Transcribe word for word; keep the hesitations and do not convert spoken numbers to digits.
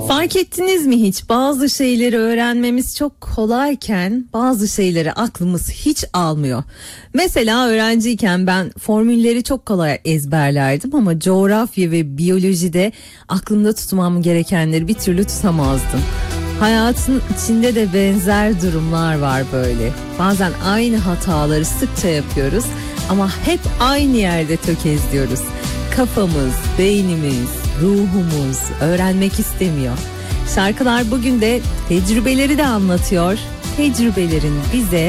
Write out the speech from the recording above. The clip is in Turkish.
Fark ettiniz mi hiç? Bazı şeyleri öğrenmemiz çok kolayken bazı şeyleri aklımız hiç almıyor. Mesela öğrenciyken ben formülleri çok kolay ezberlerdim ama coğrafya ve biyolojide aklımda tutmam gerekenleri bir türlü tutamazdım. Hayatın içinde de benzer durumlar var böyle. Bazen aynı hataları sıkça yapıyoruz ama hep aynı yerde tökezliyoruz. Kafamız, beynimiz, ruhumuz öğrenmek istemiyor. Şarkılar bugün de tecrübeleri de anlatıyor. Tecrübelerin bize